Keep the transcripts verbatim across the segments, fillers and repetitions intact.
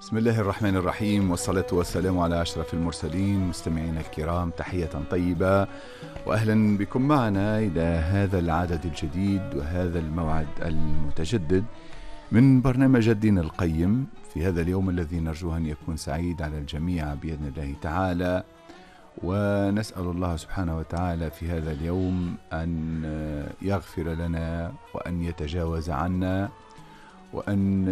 بسم الله الرحمن الرحيم، والصلاة والسلام على أشرف المرسلين. مستمعينا الكرام، تحية طيبة وأهلا بكم معنا إلى هذا العدد الجديد وهذا الموعد المتجدد من برنامج الدين القيم في هذا اليوم الذي نرجو أن يكون سعيد على الجميع بإذن الله تعالى. ونسأل الله سبحانه وتعالى في هذا اليوم أن يغفر لنا وأن يتجاوز عنا وأن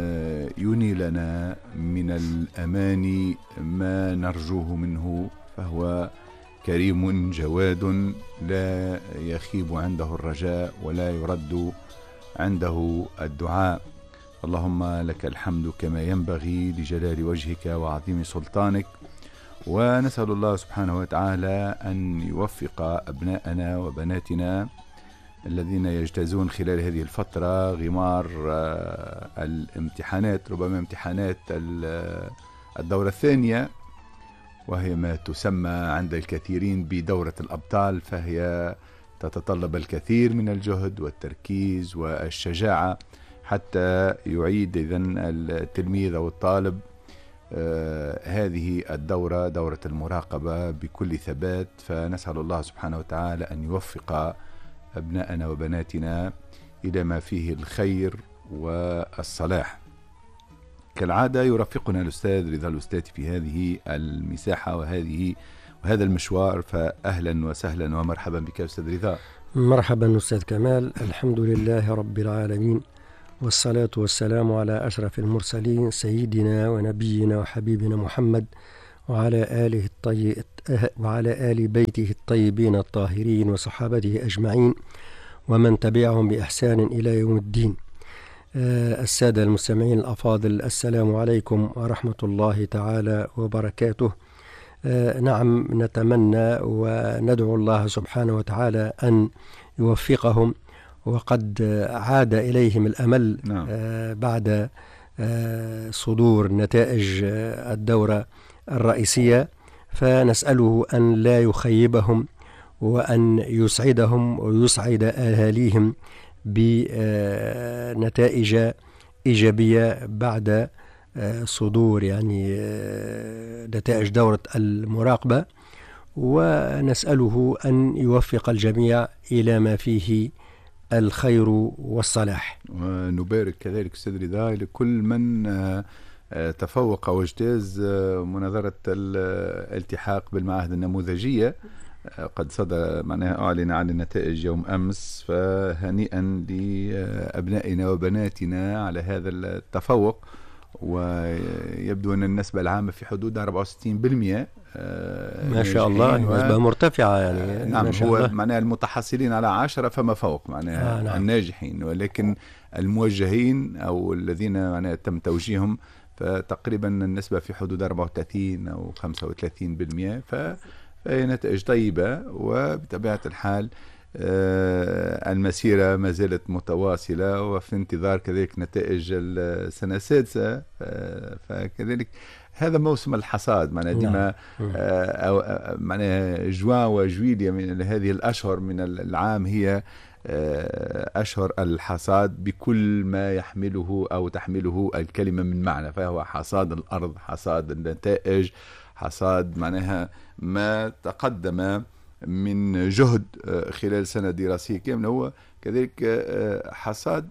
ينيلنا من الأمان ما نرجوه منه، فهو كريم جواد لا يخيب عنده الرجاء ولا يرد عنده الدعاء. اللهم لك الحمد كما ينبغي لجلال وجهك وعظيم سلطانك. ونسأل الله سبحانه وتعالى أن يوفق أبناءنا وبناتنا الذين يجتازون خلال هذه الفترة غمار الامتحانات، ربما امتحانات الدورة الثانية، وهي ما تسمى عند الكثيرين بدورة الأبطال، فهي تتطلب الكثير من الجهد والتركيز والشجاعة حتى يعيد إذن التلميذ أو الطالب هذه الدورة، دورة المراقبة، بكل ثبات. فنسأل الله سبحانه وتعالى أن يوفق أبناءنا وبناتنا إلى ما فيه الخير والصلاح. كالعادة يرافقنا الأستاذ رضا الأستاذ في هذه المساحة وهذه وهذا المشوار، فأهلا وسهلا ومرحبا بك أستاذ رضا. مرحبا أستاذ كمال، الحمد لله رب العالمين، والصلاة والسلام على أشرف المرسلين سيدنا ونبينا وحبيبنا محمد وعلى آله الطيب وعلى آل بيته الطيبين الطاهرين وصحابته أجمعين ومن تبعهم بإحسان إلى يوم الدين. آه السادة المستمعين الأفاضل، السلام عليكم ورحمة الله تعالى وبركاته. آه نعم، نتمنى وندعو الله سبحانه وتعالى أن يوفقهم، وقد عاد إليهم الأمل نعم. آه بعد آه صدور نتائج آه الدورة الرئيسية، فنسأله أن لا يخيبهم وأن يسعدهم ويسعد أهاليهم بنتائج إيجابية بعد صدور يعني نتائج دورة المراقبة، ونسأله أن يوفق الجميع إلى ما فيه الخير والصلاح. ونبارك كذلك أستاذ رضا لكل من تفوق واجتاز مناظرة الالتحاق بالمعاهد النموذجية. قد صدر معناها أعلن عن النتائج يوم أمس، فهنيئا لأبنائنا وبناتنا على هذا التفوق. ويبدو أن النسبة العامة في حدود أربعة وستين بالمئة ما شاء الله، نسبة مرتفعة يعني. نعم، هو معناها المتحصلين على عشرة فما فوق معناها آه نعم. الناجحين، ولكن الموجهين أو الذين معناها تم توجيههم فتقريبا النسبة في حدود أربعة وثلاثين أو خمسة وثلاثين بالمئة، فهي نتائج طيبة. وبطبيعة الحال المسيرة ما زالت متواصلة، وفي انتظار كذلك نتائج السنة السادسة. فكذلك هذا موسم الحصاد، معناها ديما معناها جوان وجويلية من هذه الأشهر من العام هي أشهر الحصاد بكل ما يحمله أو تحمله الكلمة من معنى، فهو حصاد الأرض، حصاد النتائج، حصاد معناها ما تقدم من جهد خلال سنة دراسية كاملة، هو كذلك حصاد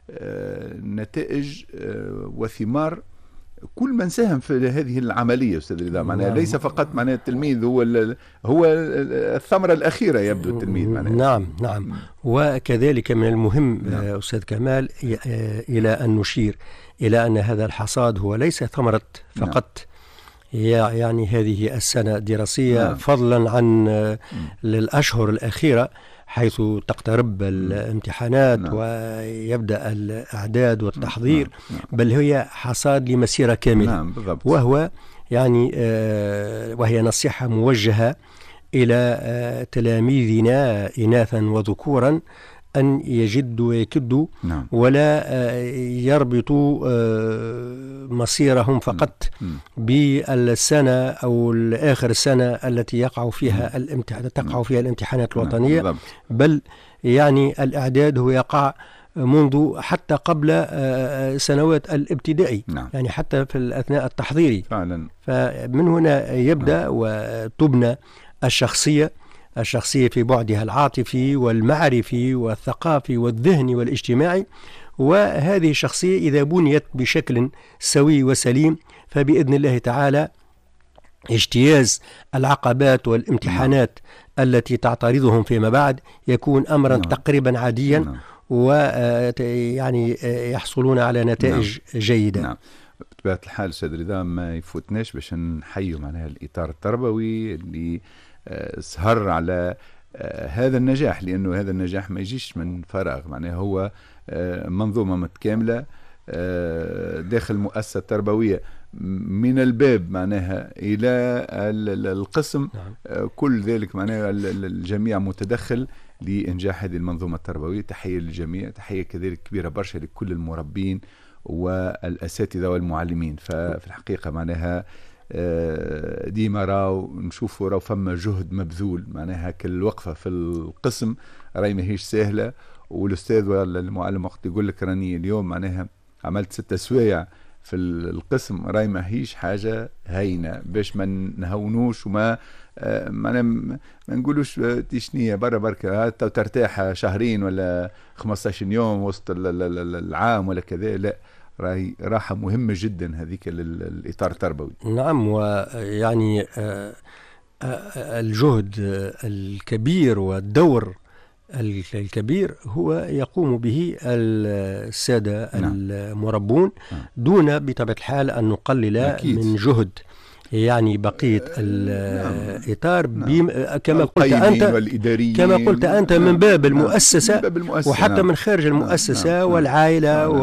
نتائج وثمار كل من ساهم في هذه العملية أستاذ رضا. معناها ليس فقط معناها التلميذ هو هو الثمرة الأخيرة، يبدو التلميذ معناها. نعم نعم. وكذلك من المهم نعم. أستاذ كمال، إلى أن نشير إلى أن هذا الحصاد هو ليس ثمرة فقط نعم. يعني هذه السنة الدراسية نعم. فضلا عن الأشهر الأخيرة حيث تقترب الامتحانات نعم. ويبدأ الإعداد والتحضير نعم. نعم. بل هي حصاد لمسيرة كاملة نعم بالضبط. وهو يعني آه وهي نصيحة موجهة إلى آه تلاميذنا إناثا وذكورا أن يجدوا ويكدوا نعم. ولا آه يربطوا آه مصيرهم فقط نعم. بالسنة أو آخر السنة التي يقع فيها الامتحان تقع فيها الامتحانات الوطنية نعم. بل يعني الإعداد هو يقع منذ حتى قبل سنوات الابتدائي. نعم. يعني حتى في أثناء التحضيري فعلا. فمن هنا يبدأ نعم. وتبنى الشخصية الشخصية في بعدها العاطفي والمعرفي والثقافي والذهني والاجتماعي. وهذه الشخصية إذا بنيت بشكل سوي وسليم فبإذن الله تعالى اجتياز العقبات والامتحانات نعم. التي تعترضهم فيما بعد يكون أمرا نعم. تقريبا عاديا نعم. ويعني يحصلون على نتائج نعم. جيدة. نعم. بطبيعة الحال أستاذ رضا ما يفوتناش باش نحيوا معناها الإطار التربوي اللي سهر على هذا النجاح، لأنه هذا النجاح ما يجيش من فراغ، معناها هو منظومة متكاملة داخل مؤسسة تربوية من الباب معناها إلى القسم نعم. كل ذلك معناها الجميع متدخل لإنجاح هذه المنظومة التربوية. تحية للجميع، تحية كذلك كبيرة برشا لكل المربين والأساتذة والمعلمين. ففي الحقيقة معناها ديما راو نشوفوا راو فما جهد مبذول، معناها كل وقفة في القسم راي ماهيش سهلة. والأستاذ ولا المعلم وقت يقول لك راني اليوم معناها عملت ستة سوايع في القسم، راي ماهيش حاجة هينة باش ما نهونوش وما ما, ما نقولوش تشنية برا بركة ترتاح شهرين ولا خمستاشر يوم وسط العام ولا كذا، لا راهي راحة مهمة جدا هذيك الإطار التربوي. نعم. ويعني الجهد الكبير والدور الكبير هو يقوم به السادة نعم. المربون نعم. دون بطبيعة الحال أن نقلل أكيد. من جهد يعني بقية الإطار نعم. كما قلت أنت كما قلت أنت نعم. من باب المؤسسة نعم. من باب المؤسسة وحتى نعم. من خارج المؤسسة نعم. والعائلة نعم.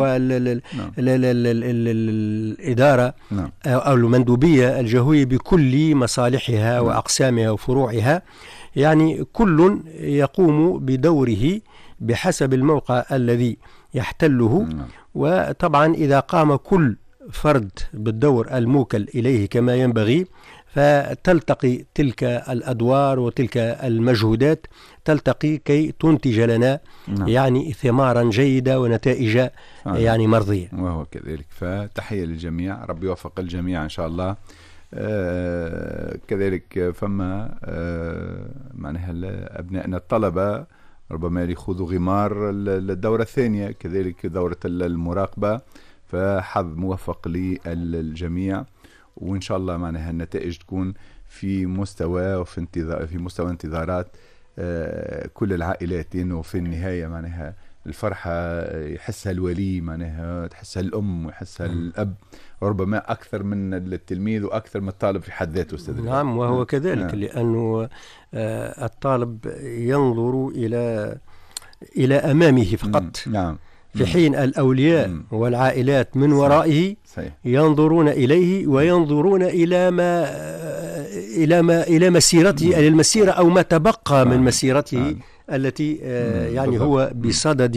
والإدارة نعم. أو المندوبية الجهوية بكل مصالحها نعم. وأقسامها وفروعها، يعني كل يقوم بدوره بحسب الموقع الذي يحتله نعم. وطبعا إذا قام كل فرد بالدور الموكل إليه كما ينبغي فتلتقي تلك الأدوار وتلك المجهودات تلتقي كي تنتج لنا نعم. يعني ثمارا جيدة ونتائج آه. يعني مرضية. وهو كذلك. فتحية للجميع، ربي يوفق الجميع إن شاء الله. آه كذلك فما آه معناها أبنائنا الطلبة ربما يخوضوا غمار الدورة الثانية، كذلك دورة المراقبة، فحظ موفق للجميع وإن شاء الله معناها النتائج تكون في مستوى وفي انتظار في مستوى انتظارات آه كل العائلات، لأنه في النهاية معناها الفرحة يحسها الولي، معناها تحسها الأم ويحسها الأب، وربما أكثر من التلميذ وأكثر من الطالب في حد ذاته أستاذ. نعم وهو كذلك نعم. لأنه آه الطالب ينظر إلى إلى أمامه فقط نعم. في حين الأولياء مم. والعائلات من ورائه صحيح. ينظرون إليه وينظرون إلى ما إلى ما إلى مسيرته إلى المسيرة أو ما تبقى من مسيرته مم. التي آه يعني بالضبط. هو بصدد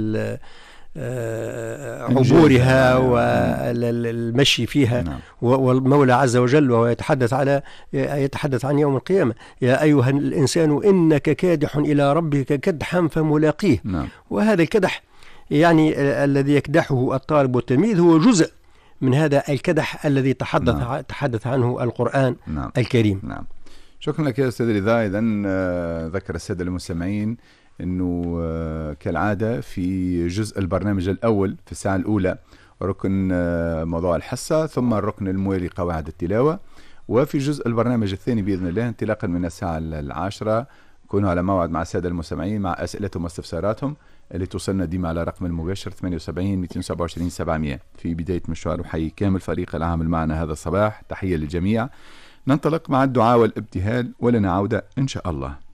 عبورها والمشي فيها نعم. والمولى عز وجل وهو يتحدث على يتحدث عن يوم القيامة: يا أيها الإنسان إنك كادح إلى ربك كدحا فملاقيه نعم. وهذا الكدح يعني الذي يكدحه الطالب والتلميذ هو جزء من هذا الكدح الذي تحدث نعم. تحدث عنه القرآن نعم. الكريم. نعم. شكرا لك يا أستاذ رضا. إذن ذكر السادة المستمعين أنه كالعادة في جزء البرنامج الأول في الساعة الأولى ركن موضوع الحصة، ثم الركن الموالي قواعد التلاوة، وفي جزء البرنامج الثاني بإذن الله انطلاقا من الساعة العاشرة كونوا على موعد مع السادة المستمعين مع أسئلتهم واستفساراتهم اللي توصلنا ديما على رقم المباشر ثمانية وسبعين مئتين وسبعة وعشرين سبعمئة. في بداية مشوار وحي كامل فريق العامل معنا هذا الصباح، تحية للجميع. ننطلق مع الدعاء والابتهال ولنا عودة إن شاء الله.